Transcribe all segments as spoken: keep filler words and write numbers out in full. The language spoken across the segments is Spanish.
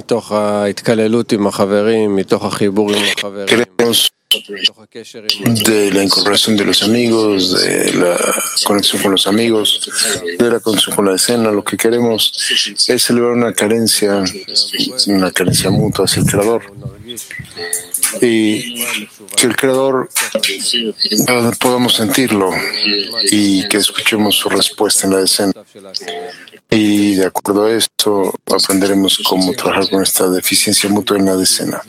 Queremos de la incorporación de los amigos, de la conexión con los amigos, de la conexión con la escena. Lo que queremos es elevar una carencia, una carencia mutua hacia el Creador. Y que el Creador eh, podamos sentirlo y que escuchemos su respuesta en la escena. Y de acuerdo a esto, aprenderemos cómo trabajar con esta deficiencia mutua en la escena.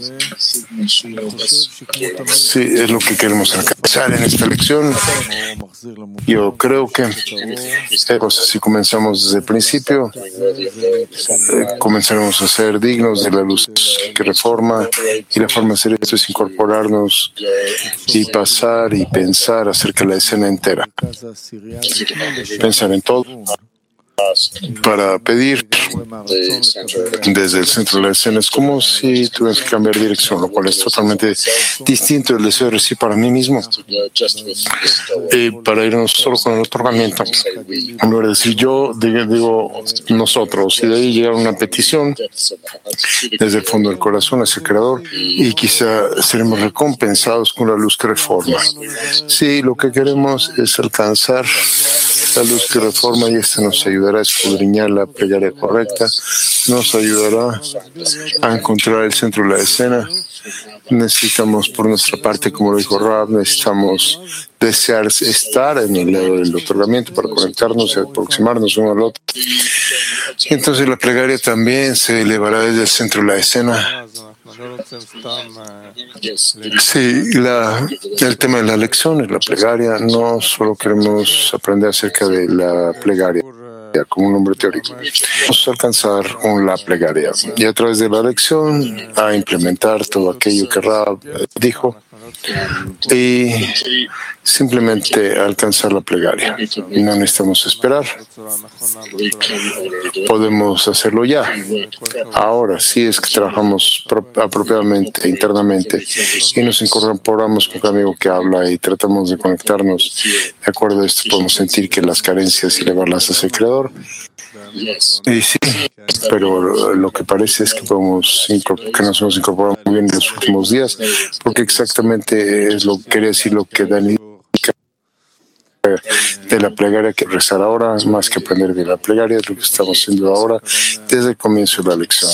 Sí, es lo que queremos alcanzar en esta lección. Yo creo que eh, pues, si comenzamos desde el principio, eh, comenzaremos a ser dignos de la luz que reforma, y la forma de hacer esto es incorporarnos y pasar y pensar acerca de la escena entera. Pensar en todo para pedir desde el centro de la escena. Es como si tuvieras que cambiar dirección, lo cual es totalmente distinto del deseo de recibir para mí mismo. Y para irnos solo con el otorgamiento, en lugar de decir yo, digo nosotros, y de ahí llegar a una petición desde el fondo del corazón hacia el Creador, y quizá seremos recompensados con la luz que reforma. Sí, lo que queremos es alcanzar la luz que reforma, y esta nos ayudará a escudriñar la plegaria correcta, nos ayudará a encontrar el centro de la escena. Necesitamos, por nuestra parte, como lo dijo Rab, necesitamos desear estar en el lado del otorgamiento para conectarnos y aproximarnos uno al otro. Y entonces la plegaria también se elevará desde el centro de la escena. Sí, la, el tema de la lección es la plegaria. No solo queremos aprender acerca de la plegaria como un nombre teórico. Vamos a alcanzar la plegaria y a través de la lección a implementar todo aquello que Rab dijo y simplemente alcanzar la plegaria. No necesitamos esperar. Podemos hacerlo ya. Ahora, si es que trabajamos apropiadamente, internamente, y nos incorporamos con un amigo que habla y tratamos de conectarnos, de acuerdo a esto podemos sentir que las carencias y elevarlas hacia el Creador. Y sí, pero lo que parece es que podemos que nos hemos incorporado muy bien en los últimos días, porque exactamente es lo que quería decir lo que Dani de la plegaria que rezar ahora, más que aprender de la plegaria, es lo que estamos haciendo ahora desde el comienzo de la lección.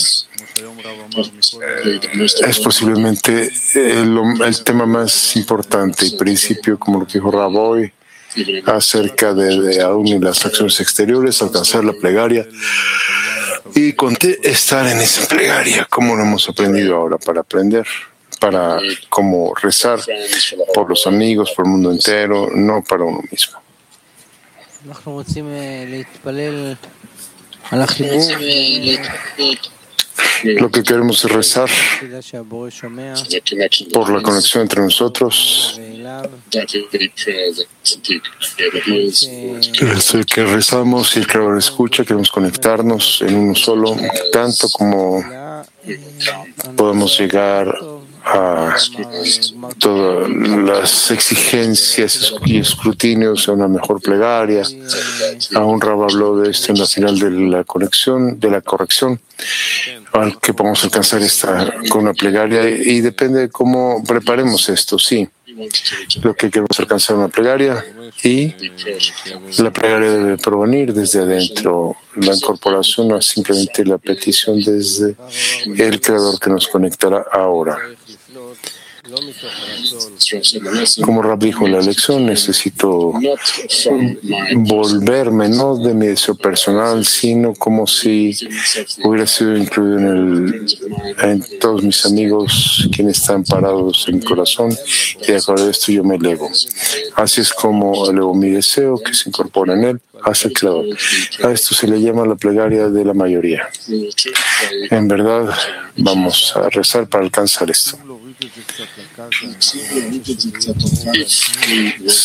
Es posiblemente el, el tema más importante y principio, como lo que dijo Raboy, acerca de, de aún y las acciones exteriores, alcanzar la plegaria y estar en esa plegaria, como lo hemos aprendido ahora para aprender, para como rezar por los amigos, por el mundo entero, no para uno mismo. Lo que queremos es rezar por la conexión entre nosotros. Es el que rezamos y el Creador escucha, queremos conectarnos en uno solo, tanto como podemos llegar a todas las exigencias y escrutinios a una mejor plegaria. Aún Rab habló de esto en la final de la conexión, de la corrección, al que podamos alcanzar esta con una plegaria, y depende de cómo preparemos esto. Sí, lo que queremos alcanzar una plegaria, y la plegaria debe provenir desde adentro. La incorporación no es simplemente la petición desde el Creador que nos conectará ahora. Como Rab dijo en la lección, necesito volverme no de mi deseo personal, sino como si hubiera sido incluido en, el, en todos mis amigos quienes están parados en mi corazón, y de acuerdo a esto yo me elevo. Así es como elevo mi deseo que se incorpora en él hacia el Creador. A esto se le llama la plegaria de la mayoría. En verdad, vamos a rezar para alcanzar esto.